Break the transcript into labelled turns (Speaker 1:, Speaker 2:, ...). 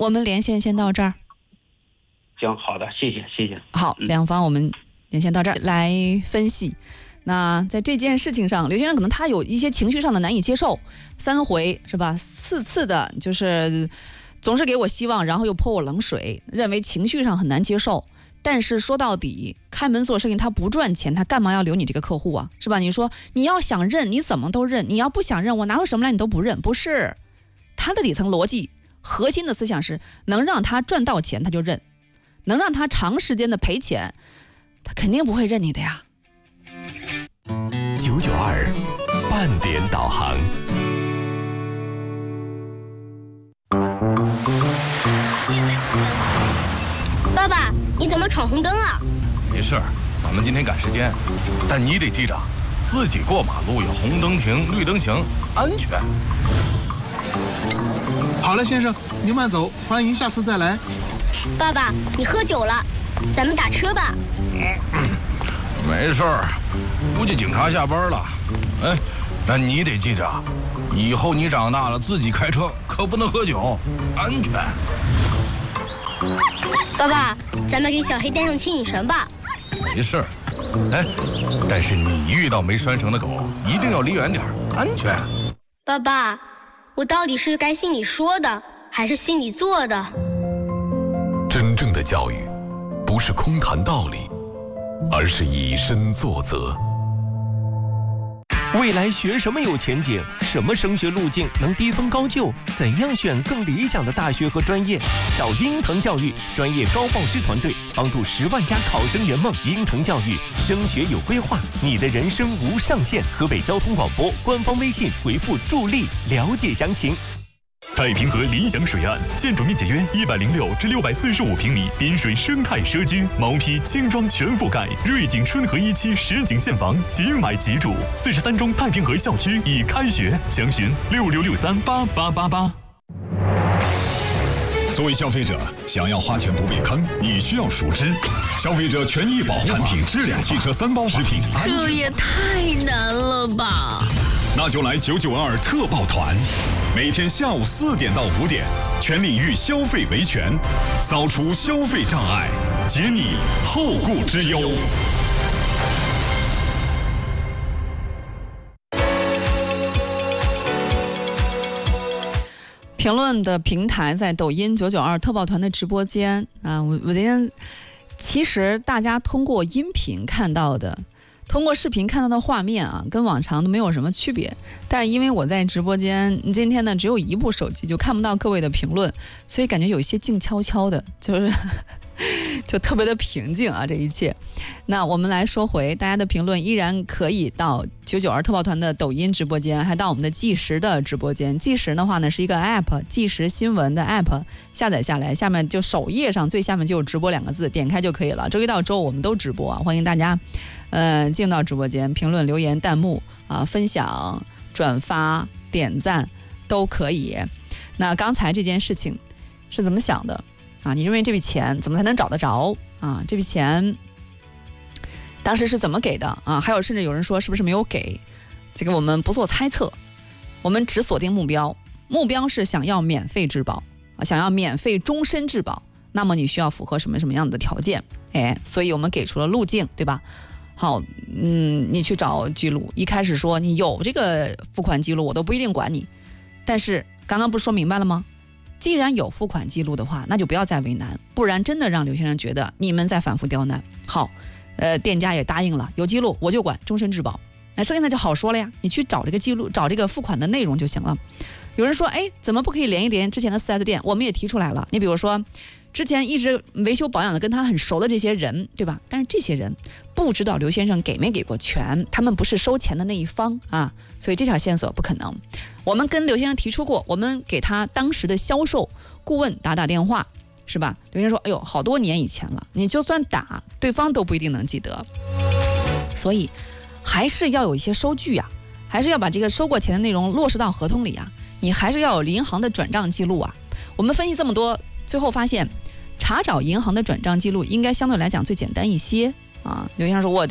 Speaker 1: 我们连线先到这儿。
Speaker 2: 行，好的，谢谢。
Speaker 1: 好，两方我们连线到这儿来分析。那在这件事情上，刘先生可能他有一些情绪上的难以接受，3回是吧？4次的就是总是给我希望，然后又泼我冷水，认为情绪上很难接受。但是说到底，开门做生意他不赚钱，他干嘛要留你这个客户啊？是吧？你说你要想认，你怎么都认；你要不想认，我拿出什么来你都不认。不是，他的底层逻辑、核心的思想是，能让他赚到钱他就认，能让他长时间的赔钱，他肯定不会认你的呀。
Speaker 3: 992半点导航。
Speaker 4: 爸爸，你怎么闯红灯啊？
Speaker 5: 没事儿，咱们今天赶时间，但你得记着，自己过马路要红灯停，绿灯行，安全。
Speaker 6: 好了，先生，您慢走，欢迎下次再来。
Speaker 4: 爸爸，你喝酒了，咱们打车吧。
Speaker 5: 没事儿，估计警察下班了。哎，那你得记着，以后你长大了自己开车可不能喝酒，安全。
Speaker 4: 爸爸，咱们给小黑带上牵引绳吧。
Speaker 5: 没事儿，哎，但是你遇到没拴绳的狗，一定要离远点，安全。
Speaker 4: 爸爸，我到底是该信你说的，还是信你做的？
Speaker 3: 真正的教育，不是空谈道理，而是以身作则。
Speaker 7: 未来学什么有前景？什么升学路径能低分高就？怎样选更理想的大学和专业？找英腾教育专业高报师团队，帮助10万家考生圆梦。英腾教育，升学有规划，你的人生无上限。河北交通广播官方微信回复助力了解详情。
Speaker 8: 太平河理想水岸，建筑面积约106至645平米，滨水生态社区，毛坯轻装全覆盖，瑞景春和1期实景现房，即买即住。43中太平河校区已开学，详询66638888。
Speaker 9: 作为消费者，想要花钱不被坑，你需要熟知消费者权益保护法、产品质量、汽车3包食品安全。
Speaker 10: 这也太难了吧！
Speaker 9: 那就来992特报团，每天下午4点到5点，全领域消费维权，扫除消费障碍，解你后顾之忧。
Speaker 1: 评论的平台在抖音992特报团的直播间啊，我今天其实大家通过音频看到的，通过视频看到的画面啊，跟往常都没有什么区别。但是因为我在直播间，今天呢只有一部手机，就看不到各位的评论，所以感觉有一些静悄悄的，就特别的平静啊，这一切。那我们来说回大家的评论，依然可以到992特报团的抖音直播间，还到我们的计时的直播间。计时的话呢是一个 app， 计时新闻的 app， 下载下来，下面就首页上最下面就有直播2个字，点开就可以了。周一到周五我们都直播啊，欢迎大家进入到直播间，评论、留言、弹幕啊、分享、转发、点赞都可以。那刚才这件事情是怎么想的啊？你认为这笔钱怎么才能找得着啊？这笔钱当时是怎么给的啊？还有甚至有人说是不是没有给？这个我们不做猜测，我们只锁定目标，目标是想要免费质保啊，想要免费终身质保，那么你需要符合什么样的条件？哎，所以我们给出了路径，对吧？好，你去找记录，一开始说你有这个付款记录，我都不一定管你。但是刚刚不是说明白了吗？既然有付款记录的话，那就不要再为难，不然真的让刘先生觉得你们在反复刁难。好，店家也答应了，有记录我就管终身质保。那剩下的就好说了呀，你去找这个记录，找这个付款的内容就行了。有人说，哎，怎么不可以连一连之前的 4S 店？我们也提出来了，你比如说之前一直维修保养的跟他很熟的这些人，对吧？但是这些人不知道刘先生给没给过权，他们不是收钱的那一方啊，所以这条线索不可能。我们跟刘先生提出过，我们给他当时的销售顾问打电话，是吧？刘先生说，哎呦，好多年以前了，你就算打，对方都不一定能记得。所以还是要有一些收据啊，还是要把这个收过钱的内容落实到合同里啊，你还是要有银行的转账记录啊。我们分析这么多，最后发现查找银行的转账记录应该相对来讲最简单一些啊。刘先生说，我